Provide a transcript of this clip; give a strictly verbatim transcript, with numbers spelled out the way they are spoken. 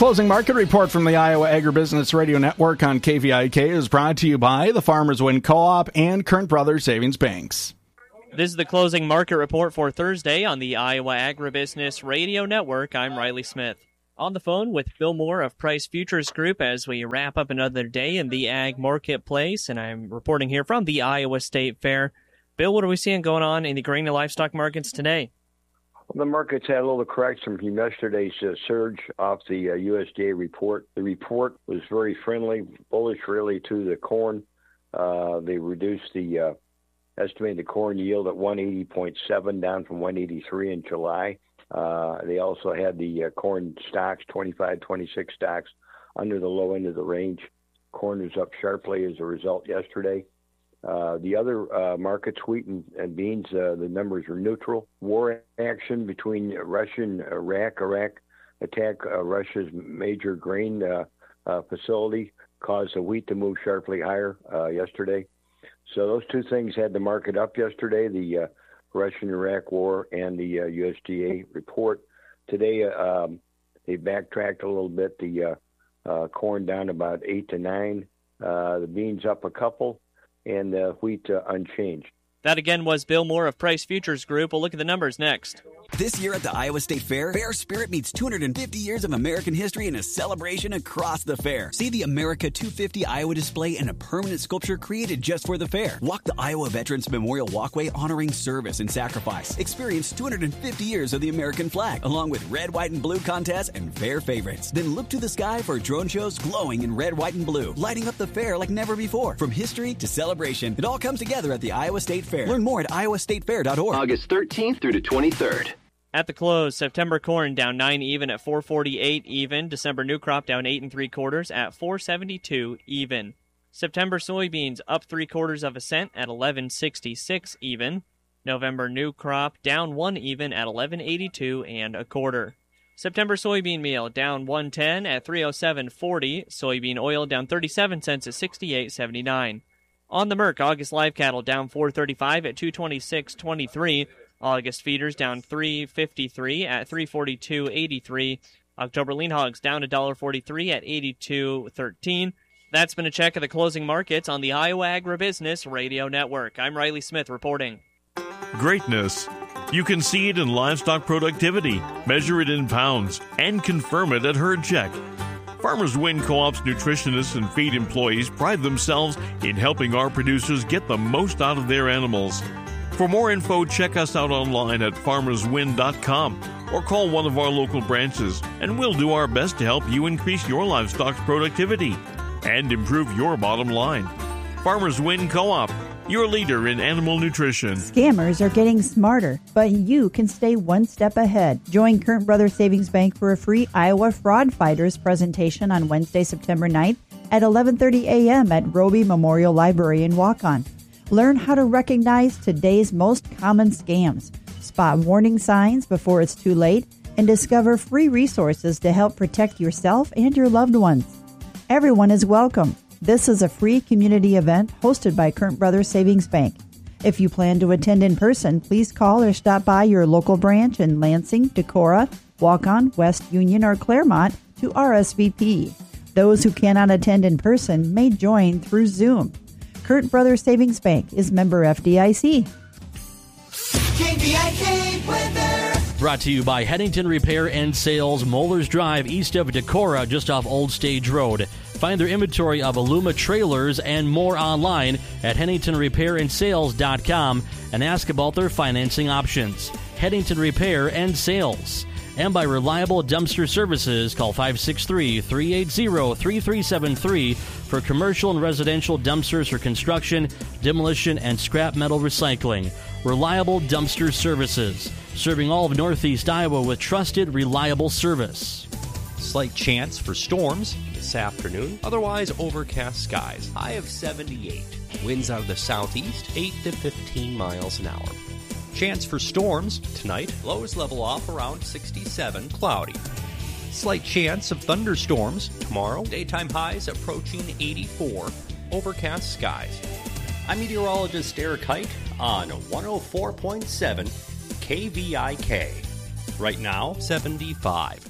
Closing market report from the Iowa Agribusiness Radio Network on K V I K is brought to you by the Farmers Win Co-op and Current Brothers Savings Banks. This is the closing market report for Thursday on the Iowa Agribusiness Radio Network. I'm Riley Smith. On the phone with Bill Moore of Price Futures Group as we wrap up another day in the ag marketplace, and I'm reporting here from the Iowa State Fair. Bill, what are we seeing going on in the grain and livestock markets today? Well, the markets had a little correction from yesterday's uh, surge off the uh, U S D A report. The report was very friendly, bullish really to the corn. Uh, they reduced the uh, estimated corn yield at one eighty point seven, down from one eighty-three in July. Uh, they also had the uh, corn stocks, twenty-five, twenty-six stocks, under the low end of the range. Corn was up sharply as a result yesterday. Uh, the other uh, markets, wheat and, and beans, uh, the numbers are neutral. War action between Russia and Iraq. Iraq attack uh, Russia's major grain uh, uh, facility caused the wheat to move sharply higher uh, yesterday. So those two things had the market up yesterday, the uh, Russian-Iraq war and the uh, U S D A report. Today, uh, um, they backtracked a little bit. The uh, uh, corn down about eight to nine. Uh, the beans up a couple. And uh, wheat uh, unchanged. That again was Bill Moore of Price Futures Group. We'll look at the numbers next. This year at the Iowa State Fair, Fair Spirit meets two hundred fifty years of American history in a celebration across the fair. See the America two fifty Iowa display and a permanent sculpture created just for the fair. Walk the Iowa Veterans Memorial Walkway honoring service and sacrifice. Experience two hundred fifty years of the American flag, along with red, white, and blue contests and fair favorites. Then look to the sky for drone shows glowing in red, white, and blue, lighting up the fair like never before. From history to celebration, it all comes together at the Iowa State Fair. Learn more at iowa state fair dot org. August thirteenth through the twenty-third. At the close, September corn down nine even at four forty-eight even. December new crop down eight and three quarters at four seventy-two even. September soybeans up three quarters of a cent at eleven sixty-six even. November new crop down one even at eleven eighty-two and a quarter. September soybean meal down one ten at three oh seven forty. Soybean oil down thirty-seven cents at sixty-eight seventy-nine. On the Merc, August live cattle down four thirty-five at two twenty-six twenty-three. August feeders down three fifty-three at three forty-two eighty-three. October lean hogs down one forty-three at eighty-two thirteen. That's been a check of the closing markets on the Iowa Agribusiness Radio Network. I'm Riley Smith reporting. Greatness. You can see it in livestock productivity, measure it in pounds, and confirm it at Herd Check. Farmers Win Co-op's nutritionists and feed employees pride themselves in helping our producers get the most out of their animals. For more info, check us out online at farmers win dot com or call one of our local branches, and we'll do our best to help you increase your livestock's productivity and improve your bottom line. Farmers Win Co-op, your leader in animal nutrition. Scammers are getting smarter, but you can stay one step ahead. Join Current Brothers Savings Bank for a free Iowa Fraud Fighters presentation on Wednesday, September ninth at eleven thirty a.m. at Roby Memorial Library in Waukon. Learn how to recognize today's most common scams, spot warning signs before it's too late, and discover free resources to help protect yourself and your loved ones. Everyone is welcome. This is a free community event hosted by Current Brothers Savings Bank. If you plan to attend in person, please call or stop by your local branch in Lansing, Decorah, Waukon, West Union, or Claremont to R S V P. Those who cannot attend in person may join through Zoom. Current Brothers Savings Bank is member F D I C. K V I K weather. Brought to you by Headington Repair and Sales, Moeller's Drive, east of Decorah, just off Old Stage Road. Find their inventory of Aluma trailers and more online at headington repair and sales dot com and ask about their financing options. Headington Repair and Sales. And by Reliable Dumpster Services, call five six three, three eight zero, three three seven three for commercial and residential dumpsters for construction, demolition, and scrap metal recycling. Reliable Dumpster Services, serving all of Northeast Iowa with trusted, reliable service. Slight chance for storms this afternoon, otherwise overcast skies. High of seventy-eight. Winds out of the southeast, eight to fifteen miles an hour. Chance for storms tonight. Lows level off around sixty-seven, cloudy. Slight chance of thunderstorms tomorrow. Daytime highs approaching eighty-four. Overcast skies. I'm meteorologist Eric Height on one oh four point seven K V I K. Right now, seventy-five.